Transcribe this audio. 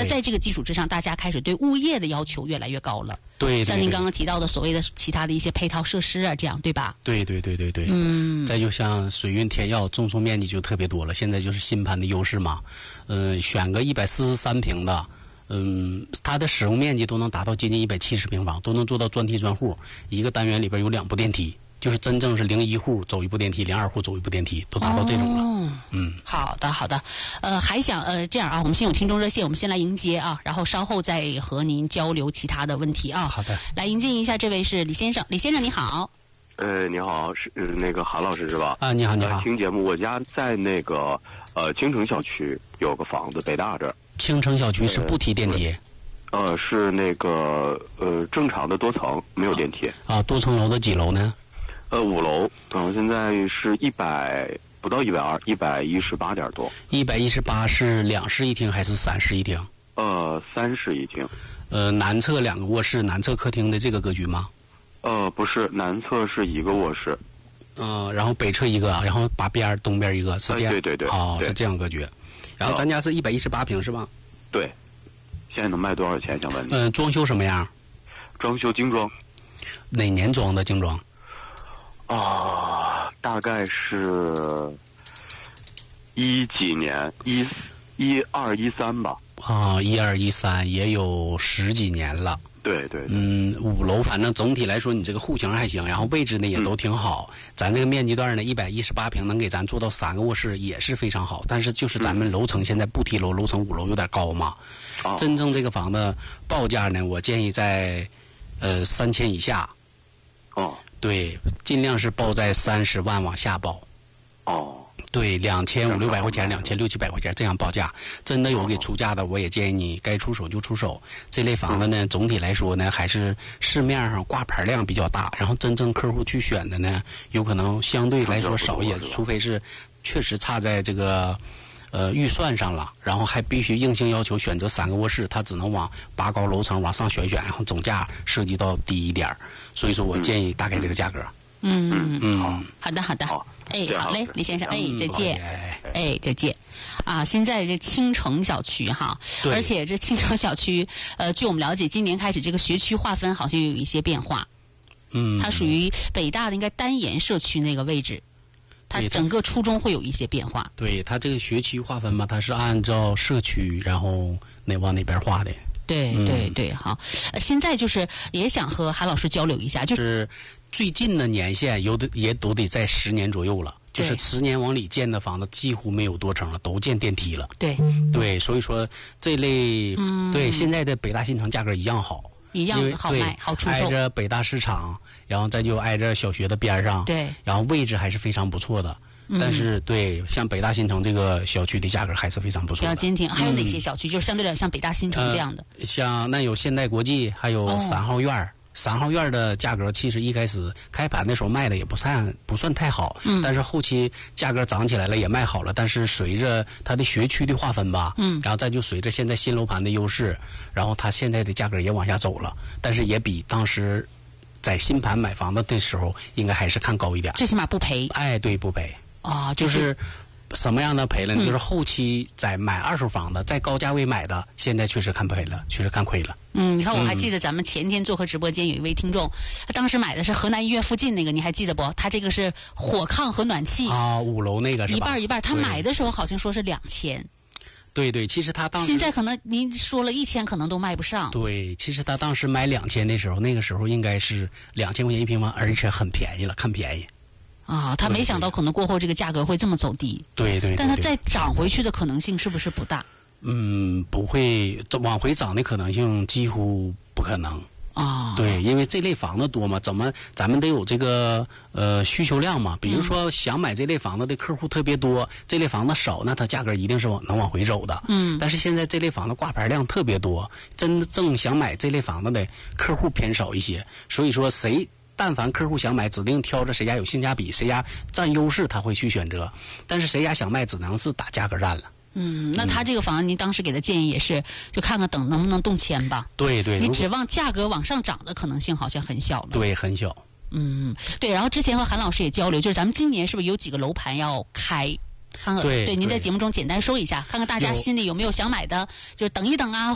在这个基础之上，大家开始对物业的要求越来越高了。 对， 像您刚刚提到的所谓的其他的一些配套设施啊，这样对吧？ 对。再就像水运天耀种树面积就特别多了，现在就是新盘的优势嘛。选个143平的。它的使用面积都能达到接近170平方，都能做到专梯专户，一个单元里边有2部电梯，就是真正是01户走1部电梯，02户走1部电梯，都达到这种了。 好的。还想这样啊，我们先有听众热线，我们先来迎接啊，然后稍后再和您交流其他的问题啊。 好的。 来迎接一下，这位是李先生，李先生你好。 你好，是那个韩老师是吧？ 啊，你好。 听节目，我家在那个青城小区有个房子，北大这儿。 青城小区是不提电梯？ 是那个正常的多层，没有电梯。 多层楼的几楼呢 ？5楼。现在是不到120，118点多。 118是2室1厅还是3室1厅 ？3室1厅。 南侧2个卧室，南侧客厅的这个格局吗？ 不是，南侧是1个卧室。 然后北侧1个，然后把边东边1个，是这样？ 对。 是这样格局。然后咱家是118平是吧？ 对。现在能卖多少钱？想问你。 装修什么样？ 装修精装。 哪年装的精装？ 大概是10几年，12、13吧。 12、13也有10几年了。 对。 5楼反正总体来说，你这个户型还行，然后位置呢也都挺好。咱这个面积段呢，118平能给咱做到3个卧室，也是非常好。但是就是咱们楼层现在不提楼，楼层5楼有点高嘛。真正这个房子报价呢，我建议在3000以下。对，尽量是报在30万往下报。对，2500-600块钱，2600-700块钱这样报价。真的有给出价的，我也建议你该出手就出手。这类房子呢，总体来说呢，还是市面上挂牌量比较大，然后真正客户去选的呢，有可能相对来说少一些，除非是确实差在这个预算上了，然后还必须硬性要求选择3个卧室，他只能往拔高楼层往上选，然后总价涉及到低一点。所以说我建议大概这个价格。 好的。好嘞，李先生，再见。再见。现在这青城小区哈，而且这青城小区，据我们了解，今年开始这个学区划分好像有一些变化。它属于北大的应该单元社区那个位置，它整个初中会有一些变化。 对，它这个学区划分嘛，它是按照社区，然后往那边划的。 对，好。现在就是也想和韩老师交流一下， 就是最近的年限也都得在10年左右了，就是10年往里建的房子几乎没有多层了，都建电梯了。对，所以说这类对现在的北大新城价格一样好， 一样好卖，好出售。 挨着北大市场，然后再就挨着小学的边上，然后位置还是非常不错的。但是对像北大新城这个小区的价格还是非常不错的， 比较坚挺。还有哪些小区就是相对来像北大新城这样的？ 像那有现代国际，还有3号院。3号院的价格其实一开始开盘的时候卖的也不算太好，但是后期价格涨起来了，也卖好了。但是随着它的学区的划分吧，然后再就随着现在新楼盘的优势，然后它现在的价格也往下走了，但是也比当时在新盘买房子的时候应该还是看高一点， 最起码不赔。 对，不赔。就是什么样的赔了呢？就是后期在买二手房的，在高价位买的，现在确实看赔了，确实看亏了。 你看我还记得咱们前天做客直播间有一位听众，他当时买的是河南医院附近那个，你还记得不？他这个是火炕和暖气 5楼那个是吧？ 一半，他买的时候好像说是2000。 对，其实他当时现在可能您说了1000，可能都卖不上。 对，其实他当时买2000的时候，那个时候应该是2000块钱1平方，而且很便宜了，看便宜。 他没想到可能过后这个价格会这么走低。 对， 但它再涨回去的可能性是不是不大？ 不会，往回涨的可能性几乎不可能。对，因为这类房子多嘛，咱们得有这个需求量嘛。比如说想买这类房子的客户特别多，这类房子少，那它价格一定是能往回走的。但是现在这类房子挂牌量特别多，真正想买这类房子的客户偏少一些，所以说但凡客户想买，指定挑着谁家有性价比，谁家占优势，他会去选择。但是谁家想卖，只能是打价格战了。 那他这个房子，您当时给的建议也是，就看看能不能动迁吧。 对， 你指望价格往上涨的可能性好像很小了。 对，很小。 对。然后之前和韩老师也交流，就是咱们今年是不是有几个楼盘要开？对，您在节目中简单说一下，看看大家心里有没有想买的，就是等一等啊。